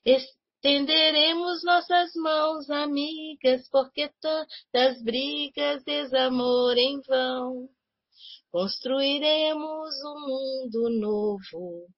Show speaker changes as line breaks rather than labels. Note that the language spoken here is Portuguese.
Estenderemos nossas mãos amigas, porque tantas brigas, desamor em vão. Construiremos um mundo novo,